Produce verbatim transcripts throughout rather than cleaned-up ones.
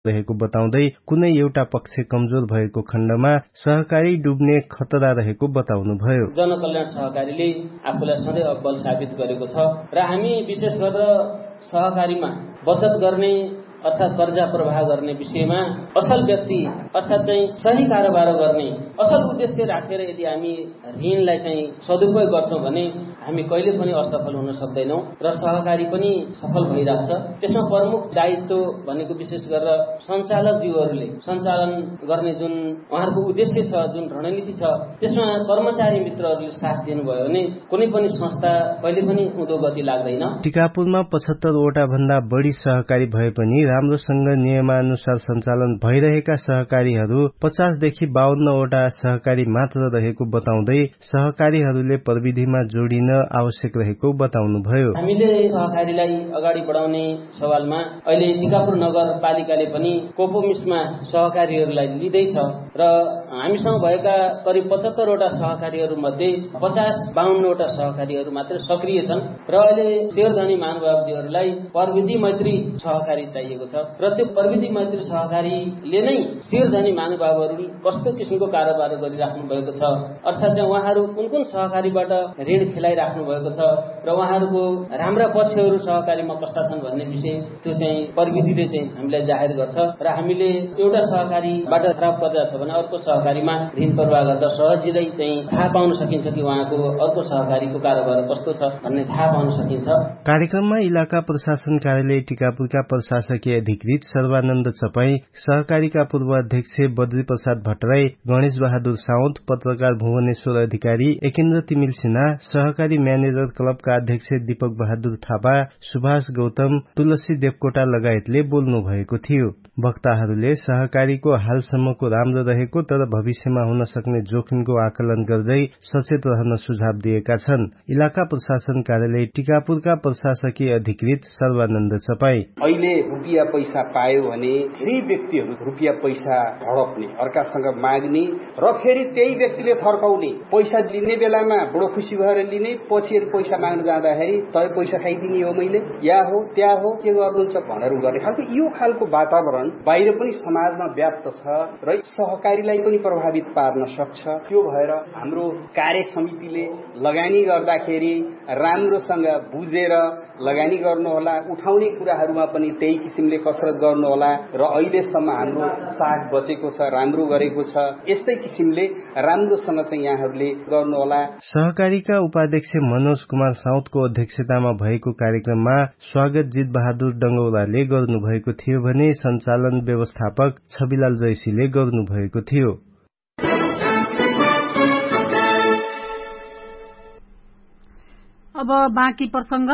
रहेको बताउँदै कुनै एउटा पक्ष कमजोर भएको खण्डमा सहकारी डुब्ने खतरा रहेको बताउनुभयो। जनकल्याण सहकारीले आफूलाई सधैँ अब्बल साबित गरेको छ र हामी विशेष गरेर सहकारीमा बचत गर्ने अर्थात् कर्जा प्रवाह गर्ने विषयमा असल व्यक्ति अर्थात् चाहिँ सही कारोबार गर्ने असल उद्देश्य राखेर यदि हामी ऋणलाई चाहिँ सदुपयोग गर्छौं भने हामी कहिले पनि असफल हुन सक्दैनौं र सहकारी पनि सफल भइराख्छ। त्यसमा प्रमुख दायित्व भनेको विशेष गरेर सञ्चालकज्यूहरूले सञ्चालन गर्ने जुन उहाँहरूको उद्देश्य छ, जुन रणनीति छ, त्यसमा कर्मचारी मित्रहरूले साथ दिनुभयो भने कुनै पनि संस्था कहिले पनि उँधो गति लाग्दैन। टिकापुरमा पचहत्तर वटा भन्दा बढी सहकारी भए पनि राम्रोसँग नियमानुसार सञ्चालन भइरहेका सहकारीहरू पचास देखि बाहन्न वटा सहकारी मात्र रहेको बताउँदै सहकारीहरूले प्रविधिमा जोडिन आवश्यक रहेको बताउनुभयो। हामीले सहकारीलाई अगाडि बढाउने सवालमा अहिले टिकापुर नगरपालिकाले पनि कोपोमिसमा सहकारीहरूलाई लिँदैछ र हामीसँग भएका करिब पचहत्तर वटा सहकारीहरू मध्ये पचास बाहन्न वटा सहकारीहरू मात्र सक्रिय छन् र अहिले शेयरधनी महानुभावहरूलाई प्रविधि मैत्री सहकारी चाहिएको छ र त्यो प्रविधि मैत्री सहकारीले नै शेयरधनी महानुभावहरू कस्तो किसिमको कारोबार गरिराख्नु भएको छ, अर्थात् चाहिँ उहाँहरू कुन कुन सहकारीबाट ऋण खेलाइराख्नु भएको छ र उहाँहरूको राम्रा पक्षहरू सहकारीमा कस्ता छन् भन्ने विषय त्यो चाहिँ प्रविधिले चाहिँ हामीलाई जाहेर गर्छ र हामीले एउटा सहकारीबाट खराब कर्जा छ भने अर्को सहकारीमा ऋण प्रवाह गर्दा सहजिलै चाहिँ थाहा पाउन सकिन्छ कि उहाँको अर्को सहकारीको कारोबार कस्तो छ भन्ने थाहा पाउन सकिन्छ। कार्यक्रममा इलाका प्रशासन कार्यालय टिकापुरका प्रशासकीय अधिकृत सर्वानन्द चपाई, सहकारीका पूर्व अध्यक्ष बद्री प्रसाद भट्टराई, गणेश बहादुर साउद, पत्रकार भुवनेश्वर अधिकारी, एकेन्द्र तिमिल सिन्हा, सहकारी म्यानेजर क्लबका अध्यक्ष दीपक बहादुर थापा, सुभाष गौतम, तुलसी देवकोटा लगायतले बोल्नु भएको थियो। वक्ताहरूले सहकारीको हालसम्मको राम्रो रहेको तर भविष्यमा हुन सक्ने जोखिमको आकलन गर्दै सचेत रहन सुझाव दिएका छन्। इलाका प्रशासन कार्यालय टिकापुरका प्रशासकीय अधिकृत सर्वानन्द चपाई, अहिले रुपियाँ पैसा पायो भने धेरै व्यक्तिहरू रुपियाँ पैसा हडप्ने, अर्कासँग माग्ने र फेरि त्यही व्यक्तिले फर्काउने, पैसा लिने बेलामा बडो खुसी भएर लिने, पछि पैसा माग्न जाँदाखेरि तै पैसा खाइदिने हो मैले या हो त्या हो के गर्नुहुन्छ भनेर गर्ने खालको यो खालको वातावरण बाहिर पनि समाजमा व्याप्त छ र सहकारीलाई पनि प्रभावित पार्न सक्छ। त्यो भएर हाम्रो कार्य समितिले लगानी गर्दाखेरि राम्रोसँग बुझेर लगानी गर्नुहोला, उठाउने कुराहरूमा पनि त्यही किसिमले कसरत गर्नुहोला र अहिलेसम्म हाम्रो साग बचेको छ, राम्रो गरेको छ, यस्तै किसिमले राम्रोसँग चाहिँ यहाँहरूले गर्नुहोला। सहकारीका उपाध्यक्ष मनोज कुमार साउदको अध्यक्षतामा भएको कार्यक्रममा स्वागत जित बहादुर डंगौराले गर्नुभएको थियो भने सञ्चालन व्यवस्थापक छविलाल जैसीले गर्नुभएको थियो। अब बाँकी प्रसंग।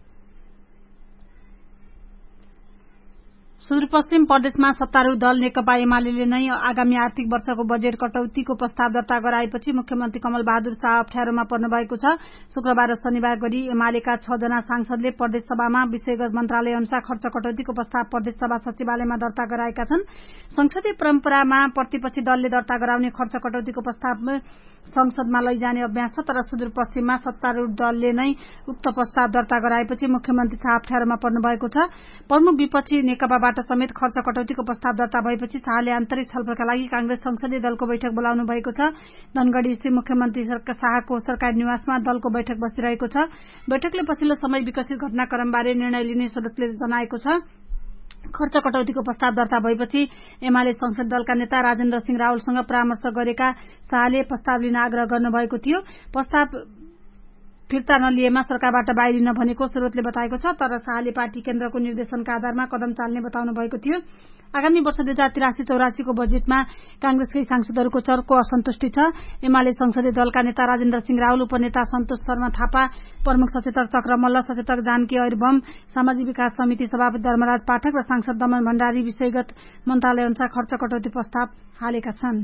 सुदूरपश्चिम प्रदेशमा सत्तारूढ़ दल नेकपा एमाले नै आगामी आर्थिक वर्षको बजेट कटौतीको प्रस्ताव दर्ता गराएपछि मुख्यमन्त्री कमल बहादुर शाह अप्ठ्यारोमा पर्नु भएको छ। शुक्रबार र शनिबार गरी एमालेका छ जना सांसदले प्रदेश सभामा विषयगत मन्त्रालय अनुसार खर्च कटौतीको प्रस्ताव प्रदेश सभा सचिवालयमा दर्ता गराएका छन्। संसदीय परम्परामा प्रतिपक्षी दलले दर्ता गराउने खर्च कटौतीको प्रस्ताव संसदमा लैजाने अभ्यास छ, तर सुदूरपश्चिममा सत्तारूढ़ दलले नै उक्त प्रस्ताव दर्ता गराएपछि मुख्यमन्त्री शाह अप्ठ्यारोमा पर्नु भएको छ। प्रमुख विपक्षी नेकपाबाट समेत खर्च कटौतीको प्रस्ताव दर्ता भएपछि शाहले आन्तरिक छलफलका लागि कांग्रेस संसदीय दलको बैठक बोलाउनु भएको छ। धनगढ़ी स्थित मुख्यमन्त्री शाहको सरकारी निवासमा दलको बैठक बसिरहेको छ। बैठकले पछिल्लो समय विकसित घटनाक्रमबारे निर्णय लिने स्रोतले जनाएको छ। खर्च कटौतीको प्रस्ताव दर्ता भएपछि एमाले संसद दलका नेता राजेन्द्र सिंह रावलसँग परामर्श गरेका शाहले प्रस्ताव लिन आग्रह गर्नुभएको थियो। प्रस्ताव फिर्ता नलिएमा सरकारबाट बाहिरिन भनेको स्रोतले बताएको छ, तर शाहले पार्टी केन्द्रको निर्देशनका आधारमा कदम चाल्ने बताउनु भएको थियो। आगामी वर्ष दुई हजार तिरासी चौरासी को बजेटमा कांग्रेसकै सांसदहरूको चर्को असन्तुष्टि छ। एमाले संसदीय दलका नेता राजेन्द्र सिंह रावल, उपनेता सन्तोष शर्मा थापा, प्रमुख सचेतक चक्र मल्ल, सचेतक जानकी ऐरबम, सामाजिक विकास समिति सभापति धर्मराज पाठक र सांसद दमन भण्डारी विषयगत मन्त्रालय अनुसार खर्च कटौती प्रस्ताव हालेका छन्।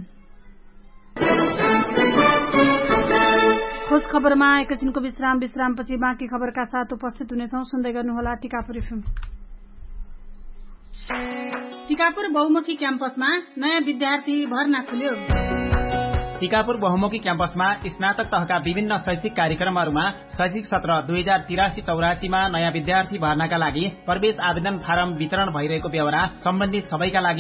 खोज खबरमा एकैछिनको विश्राम विश्रामपछि बाँकी खबरका साथ उपस्थित हुनेछौं। सुन्दै गर्नुहोला टिकापुर एफएम। टिकापुर बहुमुखी क्याम्पसमा नयाँ विद्यार्थी भर्ना खुल्यो। टिकापुर बहुमुखी क्याम्पसमा स्नातक तहका विभिन्न शैक्षिक कार्यक्रमहरूमा शैक्षिक सत्र दुई हजार तिरासी चौरासीमा नयाँ विद्यार्थी भर्नाका लागि प्रवेश आवेदन फारम वितरण भइरहेको बेहोरा सम्बन्धित सबैका लागि